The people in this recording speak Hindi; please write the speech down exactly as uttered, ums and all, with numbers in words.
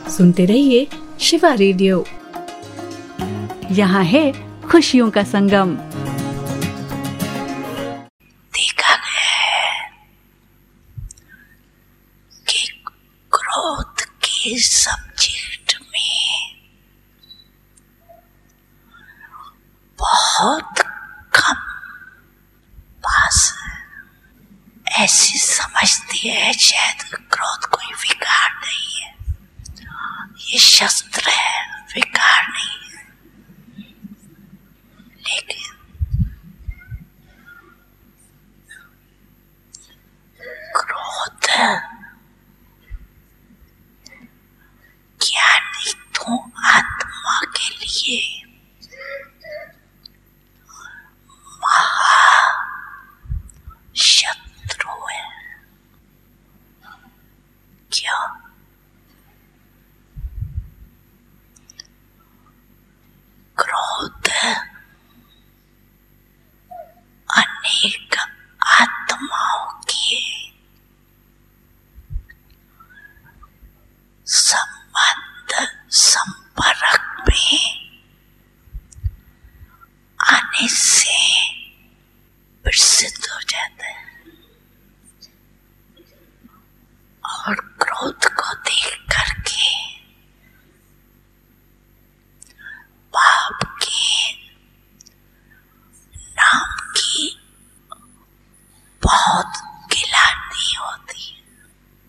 सुनते रहिए शिवा रेडियो। यहाँ है खुशियों का संगम। देखा गया है कि क्रोध के सब्जेक्ट में बहुत कम पास ऐसी समझती है शायद क्रोध कोई विकार नहीं है, ये शस्त्र है, विकार नहीं है। लेकिन क्रोध ज्ञानी तो आत्मा के लिए महा शत्रु है। क्यों? क्रोध अनेक आत्माओं के संबंध संपर्क में आने से प्रसिद्ध